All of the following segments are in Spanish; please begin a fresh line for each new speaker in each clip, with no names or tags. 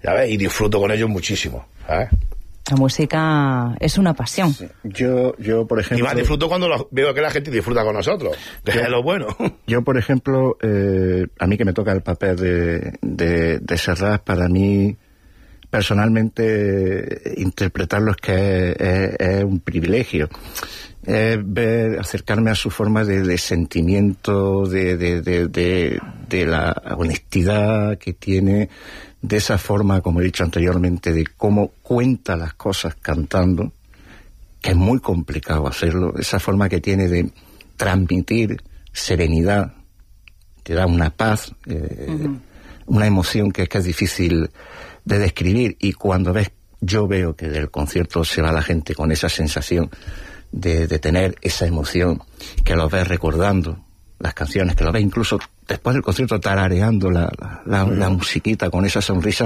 ¿sabes? Y disfruto con ellos muchísimo, ¿sabes?
La música es una pasión.
Sí. Yo, por ejemplo...
Y más disfruto cuando veo que la gente disfruta con nosotros, que es lo bueno.
Yo, por ejemplo, a mí que me toca el papel de Serrat, para mí, personalmente, interpretarlo es que es un privilegio. Acercarme a su forma de sentimiento, de la honestidad que tiene, de esa forma, como he dicho anteriormente, de cómo cuenta las cosas cantando, que es muy complicado hacerlo, esa forma que tiene de transmitir serenidad, te da una paz, una emoción que es difícil de describir, y cuando yo veo que del concierto se va la gente con esa sensación de tener esa emoción, que los ves recordando las canciones, que los ves incluso después del concierto tarareando la musiquita con esa sonrisa,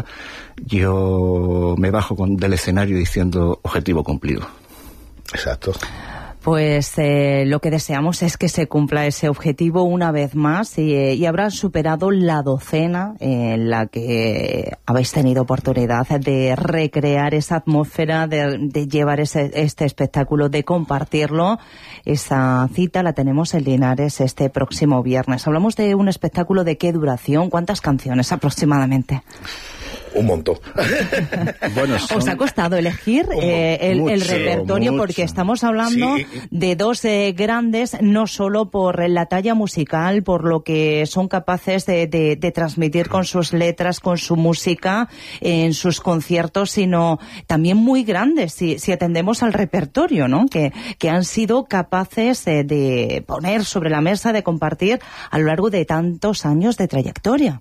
yo me bajo del escenario diciendo objetivo cumplido.
Exacto.
Pues lo que deseamos es que se cumpla ese objetivo una vez más y habrán superado la docena en la que habéis tenido oportunidad de recrear esa atmósfera, de llevar este espectáculo, de compartirlo. Esa cita la tenemos en Linares este próximo viernes. Hablamos de un espectáculo de qué duración, ¿cuántas canciones aproximadamente?
Un montón.
Bueno,
¿Os ha costado elegir el repertorio?
Mucho.
Porque estamos hablando de dos grandes, no solo por la talla musical, por lo que son capaces de transmitir con sus letras, con su música, en sus conciertos, sino también muy grandes, si atendemos al repertorio, ¿no? Que han sido capaces de poner sobre la mesa, de compartir a lo largo de tantos años de trayectoria.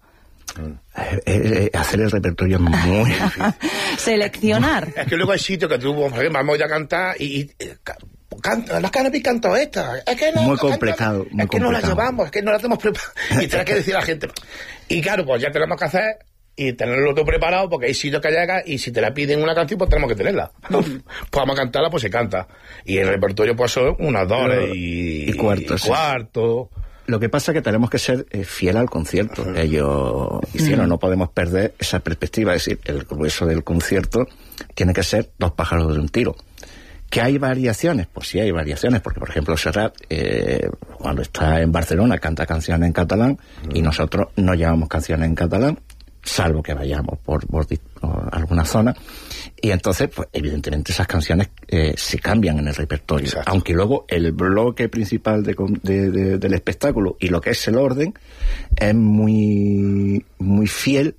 Hacer el repertorio es muy difícil.
Seleccionar.
Es que luego hay sitios que tú vamos a cantar y las Cannabis cantó esta. Es que no,
muy complicado.
Es que no la llevamos, es que no la tenemos preparada. Y tienes que decir a la gente. Y claro, pues ya tenemos que hacer y tenerlo todo preparado, porque hay sitios que llegan y si te la piden una canción, pues tenemos que tenerla. Pues vamos a cantarla, pues se canta. Y el repertorio pues son unas 2 horas y cuarto.
Lo que pasa es que tenemos que ser fiel al concierto. Ellos hicieron, no podemos perder esa perspectiva. Es decir, el grueso del concierto tiene que ser 2 pájaros de un tiro. ¿Que hay variaciones? Pues sí hay variaciones, porque por ejemplo Serrat, cuando está en Barcelona, canta canciones en catalán, y nosotros no llevamos canciones en catalán, salvo que vayamos por alguna zona, y entonces pues evidentemente esas canciones se cambian en el repertorio. Exacto. Aunque luego el bloque principal del espectáculo y lo que es el orden es muy muy fiel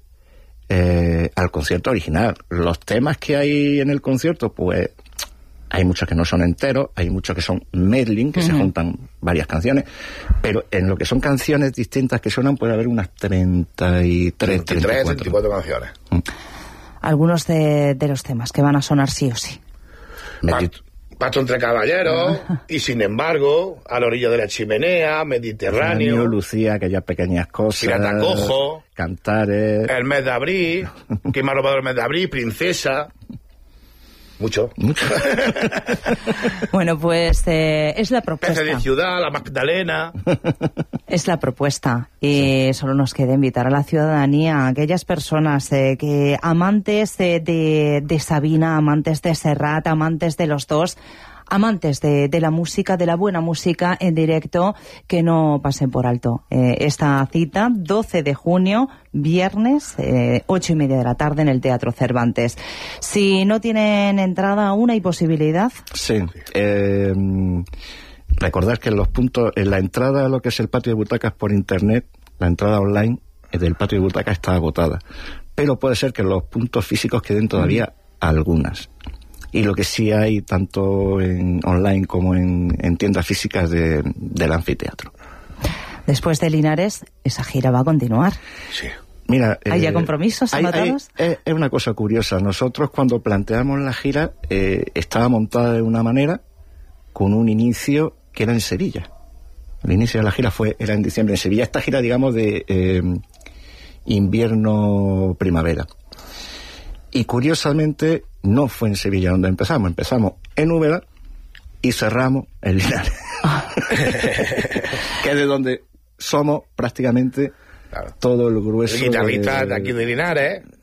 al concierto original. Los temas que hay en el concierto, pues hay muchos que no son enteros, hay muchos que son medley, que se juntan varias canciones, pero en lo que son canciones distintas que suenan puede haber unas 34
canciones.
Algunos de los temas que van a sonar sí o sí.
Pasto entre caballeros, y sin embargo, a la orilla de la chimenea, Mediterráneo,
Lucía, aquellas pequeñas cosas,
Pirata Cojo,
Cantares,
el mes de abril, ¿quién me ha robado el mes de abril? Princesa. Mucho.
Bueno, pues es la propuesta.
Peces de ciudad, la Magdalena.
Es la propuesta. Y solo nos queda invitar a la ciudadanía, a aquellas personas que amantes de Sabina, amantes de Serrat, amantes de los dos, amantes de la música, de la buena música en directo, que no pasen por alto esta cita, 12 de junio, viernes, 8:30 de la tarde en el Teatro Cervantes. Si no tienen entrada aún, ¿hay posibilidad?
Sí. Recordad que en la entrada a lo que es el patio de butacas por internet, la entrada online del patio de butacas está agotada. Pero puede ser que en los puntos físicos queden todavía algunas. Y lo que sí hay, tanto en online como en tiendas físicas del anfiteatro.
Después de Linares, esa gira va a continuar.
Sí.
Mira,
¿Hay ya compromisos anotados?
Es una cosa curiosa. Nosotros, cuando planteamos la gira, estaba montada de una manera, con un inicio que era en Sevilla. El inicio de la gira era en diciembre en Sevilla. Esta gira, digamos, de invierno-primavera. Y curiosamente no fue en Sevilla donde empezamos. Empezamos en Úbeda y cerramos en Linares. Que es de donde somos prácticamente todo el grueso.
El guitarrista de aquí de Linares.